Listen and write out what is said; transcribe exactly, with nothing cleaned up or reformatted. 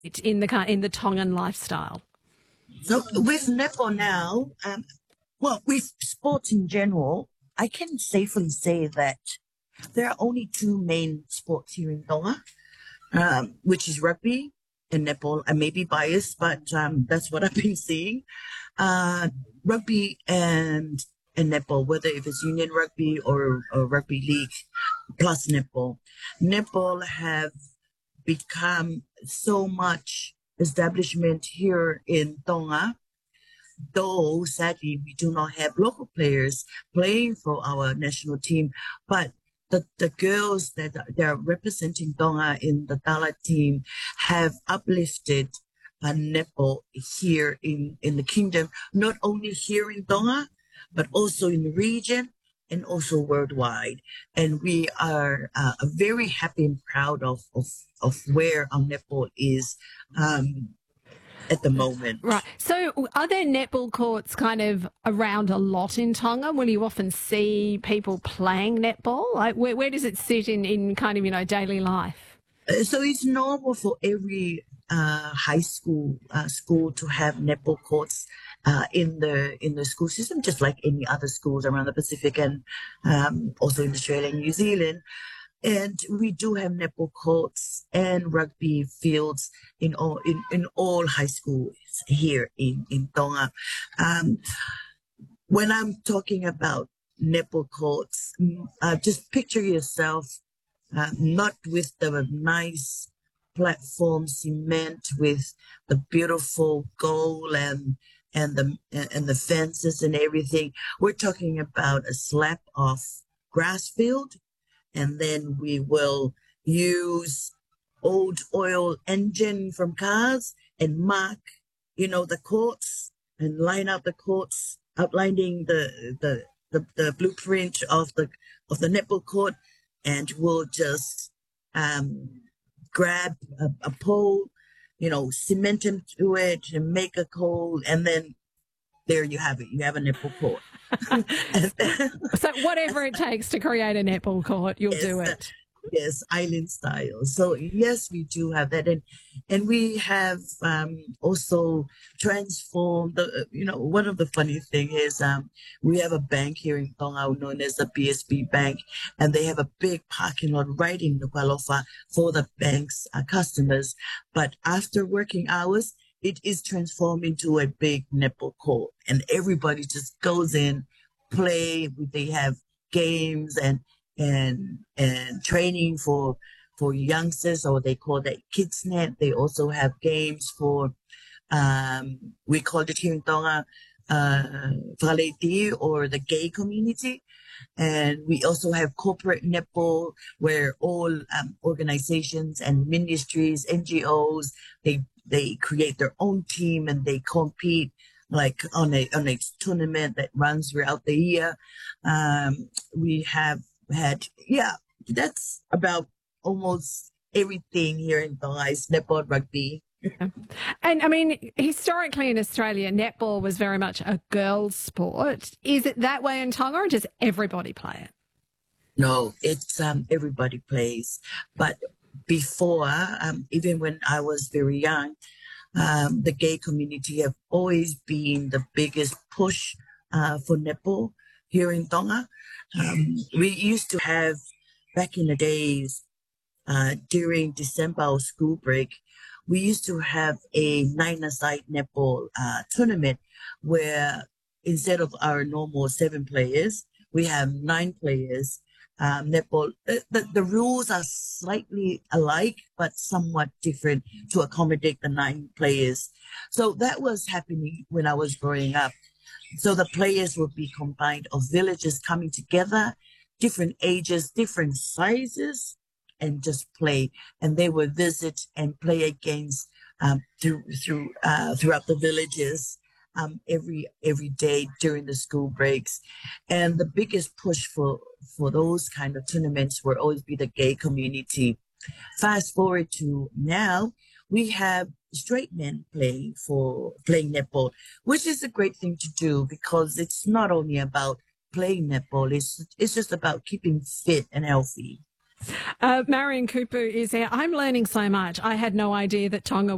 in the in the Tongan lifestyle? So with netball now, um, well, with sports in general, I can safely say that there are only two main sports here in Tonga, um, which is rugby and netball. I may be biased, but um, that's what I've been seeing. Uh, rugby and and netball, whether if it's union rugby or, or rugby league plus netball. Netball have become so much establishment here in Tonga, though sadly we do not have local players playing for our national team, but the, the girls that are representing Tonga in the Tala team have uplifted uh, netball here in, in the kingdom, not only here in Tonga, but also in the region and also worldwide. And we are uh, very happy and proud of, of, of where our netball is um, at the moment. Right. So are there netball courts kind of around a lot in Tonga? Will you often see people playing netball? Like where, where does it sit in, in kind of, you know, daily life? Uh, so it's normal for every uh, high school uh, school to have netball courts uh, in the in the school system, just like any other schools around the Pacific and um, also in Australia and New Zealand. And we do have netball courts and rugby fields in all in, in all high schools here in in Tonga. Um, when I'm talking about netball courts, uh, just picture yourself uh, not with the nice platform cement with the beautiful goal and and the and the fences and everything. We're talking about a slab of grass field, and then we will use old oil engine from cars and mark, you know, the courts and line out the courts, outlining the the the, the blueprint of the of the netball court, and we'll just um, grab a, a pole, you know, cement into it and make a hole, and then there you have it. You have a netball court. So whatever it takes to create a netball court, you'll yes, do it. Yes, island style. So yes, we do have that, and and we have um, also transformed. The, you know, one of the funny thing is um, we have a bank here in Tonga known as the B S B Bank, and they have a big parking lot right in Nuku'alofa for the bank's uh, customers. But after working hours, it is transformed into a big netball court, and everybody just goes in, play. They have games and and and training for for youngsters, or they call that kids net. They also have games for um we call it here in Tonga uh Whakaleiti, or the gay community. And we also have corporate netball, where all um, organizations and ministries, N G Os, they they create their own team and they compete like on a on a tournament that runs throughout the year. Um, we have had, yeah, that's about almost everything here in Tonga is netball, rugby. And I mean, historically in Australia, netball was very much a girls' sport. Is it that way in Tonga, or does everybody play it? No, it's um, everybody plays. But before, um, even when I was very young, um, the gay community have always been the biggest push uh, for netball here in Tonga. Um, we used to have, back in the days, uh, during December or school break, we used to have a nine-a-side netball uh, tournament where instead of our normal seven players, we have nine players. Um, netball, the, the, the rules are slightly alike, but somewhat different to accommodate the nine players. So that was happening when I was growing up. So the players would be combined of villages coming together, different ages, different sizes, and just play. And they would visit and play against um, through through uh, throughout the villages um, every every day during the school breaks. And the biggest push for for those kind of tournaments would always be the gay community. Fast forward to now, we have straight men playing for playing netball, which is a great thing to do because it's not only about playing netball, it's it's just about keeping fit and healthy. Uh, Marion Kupu is here. I'm learning so much. I had no idea that Tonga